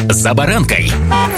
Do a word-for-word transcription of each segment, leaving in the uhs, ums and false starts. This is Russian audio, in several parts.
«За баранкой».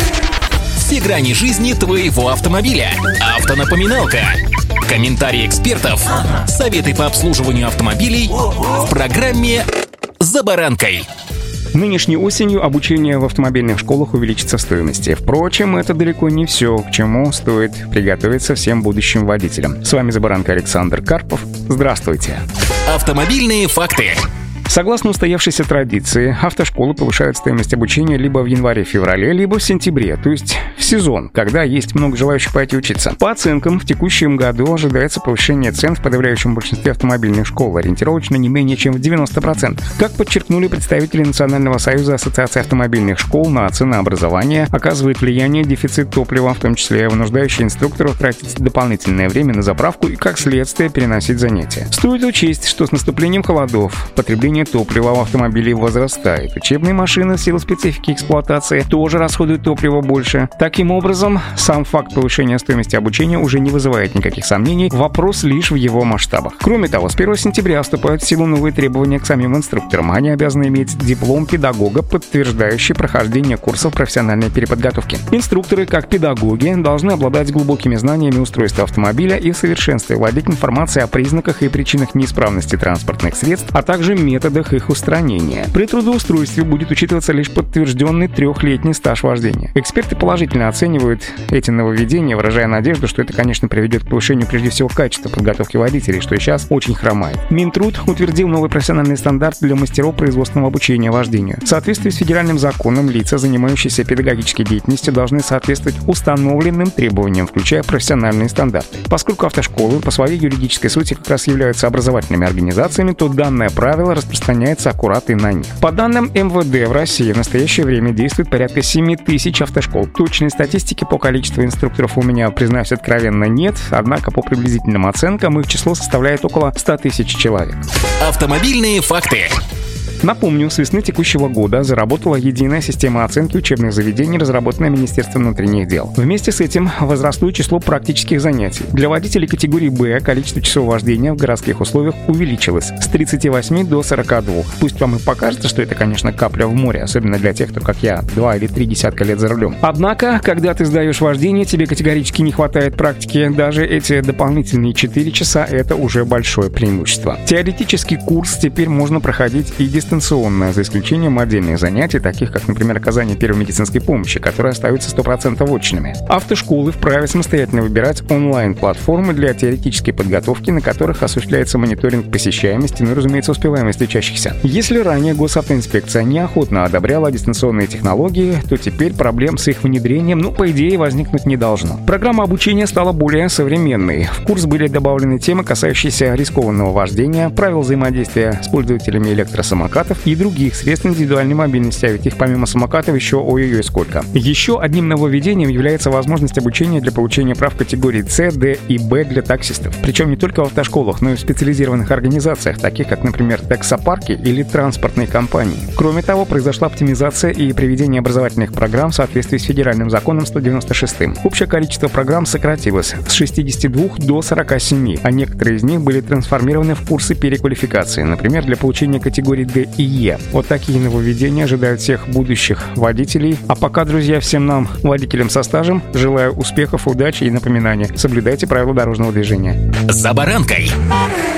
Все грани жизни твоего автомобиля. Автонапоминалка. Комментарии экспертов. Советы по обслуживанию автомобилей в программе «За баранкой». Нынешней осенью обучение в автомобильных школах увеличится в стоимости. Впрочем, это далеко не все, к чему стоит приготовиться всем будущим водителям. С вами «За баранкой» Александр Карпов. Здравствуйте. Автомобильные факты. Согласно устоявшейся традиции, автошколы повышают стоимость обучения либо в январе-феврале, либо в сентябре, то есть в сезон, когда есть много желающих пойти учиться. По оценкам, в текущем году ожидается повышение цен в подавляющем большинстве автомобильных школ, ориентировочно не менее чем в девяносто процентов. Как подчеркнули представители Национального союза ассоциации автомобильных школ, на ценообразование оказывает влияние дефицит топлива, в том числе вынуждающий инструкторов тратить дополнительное время на заправку и, как следствие, переносить занятия. Стоит учесть, что с наступлением холодов потребление топлива в автомобиле возрастает. Учебные машины в силу специфики эксплуатации тоже расходуют топлива больше. Таким образом, сам факт повышения стоимости обучения уже не вызывает никаких сомнений, вопрос лишь в его масштабах. Кроме того, с первого сентября вступают в силу новые требования к самим инструкторам. Они обязаны иметь диплом педагога, подтверждающий прохождение курсов профессиональной переподготовки. Инструкторы, как педагоги, должны обладать глубокими знаниями устройства автомобиля и в совершенстве владеть информацией о признаках и причинах неисправности транспортных средств, а также методах их устранения. При трудоустройстве будет учитываться лишь подтвержденный трехлетний стаж вождения. Эксперты положительно оценивают эти нововведения, выражая надежду, что это, конечно, приведет к повышению прежде всего качества подготовки водителей, что сейчас очень хромает. Минтруд утвердил новый профессиональный стандарт для мастеров производственного обучения вождению. В соответствии с федеральным законом лица, занимающиеся педагогической деятельностью, должны соответствовать установленным требованиям, включая профессиональные стандарты. Поскольку автошколы по своей юридической сути как раз являются образовательными организациями, то данное правило распространяется аккурат и на них. По данным эм вэ дэ, в России в настоящее время действует порядка семь тысяч автошкол. Точной статистики по количеству инструкторов у меня, признаюсь откровенно, нет, однако по приблизительным оценкам их число составляет около ста тысяч человек. Автомобильные факты. Напомню, с весны текущего года заработала единая система оценки учебных заведений, разработанная Министерством внутренних дел. Вместе с этим возросло число практических занятий. Для водителей категории «Б» количество часов вождения в городских условиях увеличилось с тридцати восьми до сорока двух. Пусть вам и покажется, что это, конечно, капля в море, особенно для тех, кто, как я, два или три десятка лет за рулем. Однако, когда ты сдаешь вождение, тебе категорически не хватает практики. Даже эти дополнительные четыре часа — это уже большое преимущество. Теоретический курс теперь можно проходить и дистанционно. дистанционно, за исключением отдельных занятий, таких как, например, оказание первой медицинской помощи, которые остаются сто процентов очными. Автошколы вправе самостоятельно выбирать онлайн-платформы для теоретической подготовки, на которых осуществляется мониторинг посещаемости, ну и, разумеется, успеваемости учащихся. Если ранее госавтоинспекция неохотно одобряла дистанционные технологии, то теперь проблем с их внедрением, ну, по идее, возникнуть не должно. Программа обучения стала более современной. В курс были добавлены темы, касающиеся рискованного вождения, правил взаимодействия с пользователями электросамокатов и других средств индивидуальной мобильности, а ведь их помимо самокатов еще ой-ой-ой сколько. Еще одним нововведением является возможность обучения для получения прав категории С, Д и Б для таксистов. Причем не только в автошколах, но и в специализированных организациях, таких как, например, таксопарки или транспортные компании. Кроме того, произошла оптимизация и приведение образовательных программ в соответствии с федеральным законом сто девяносто шестым. Общее количество программ сократилось с шестидесяти двух до сорока семи, а некоторые из них были трансформированы в курсы переквалификации, например, для получения категории Д и Е. Вот такие нововведения ожидают всех будущих водителей. А пока, друзья, всем нам, водителям со стажем, желаю успехов, удачи и напоминания. Соблюдайте правила дорожного движения. «За баранкой».